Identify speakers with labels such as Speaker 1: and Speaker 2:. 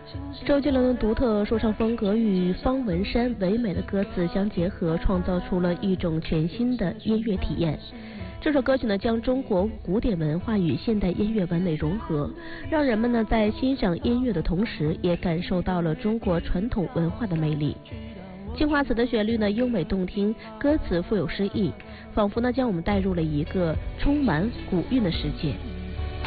Speaker 1: 周杰伦的独特说唱风格与方文山唯美的歌词相结合，创造出了一种全新的音乐体验。这首歌曲呢，将中国古典文化与现代音乐完美融合，让人们呢在欣赏音乐的同时，也感受到了中国传统文化的魅力。青花瓷的旋律呢优美动听，歌词富有诗意，仿佛呢将我们带入了一个充满古韵的世界。